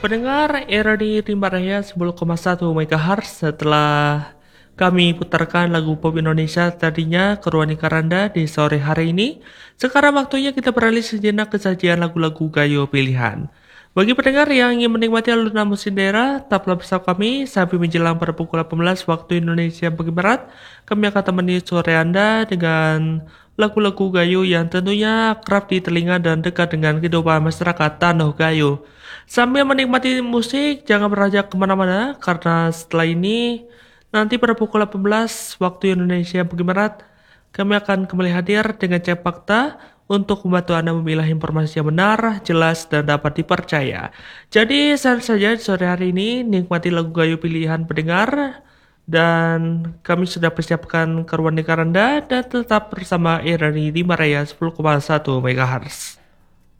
Pendengar era di Rimba Raya 10,1 MHz setelah kami putarkan lagu pop Indonesia tadinya Keruani Karanda di sore hari ini. Sekarang waktunya kita beralih sejenak ke sajian lagu-lagu gayo pilihan. Bagi pendengar yang ingin menikmati alunan musik daerah, tetaplah bersama kami sampai menjelang pada pukul 18 waktu Indonesia bagian Barat. Kami akan temani sore Anda dengan lagu-lagu gayo yang tentunya kerap di telinga dan dekat dengan kehidupan masyarakat Tanah Gayo. Sambil menikmati musik, jangan beranjak kemana-mana, karena setelah ini, nanti pada pukul 18 waktu Indonesia bagian Barat, kami akan kembali hadir dengan cek fakta untuk membantu Anda memilah informasi yang benar, jelas, dan dapat dipercaya. Jadi, saja di sore hari ini, nikmati lagu gayo pilihan pendengar, dan kami sudah persiapkan keruan di Karanda, dan tetap bersama RRI di Maraya 10,1 MHz.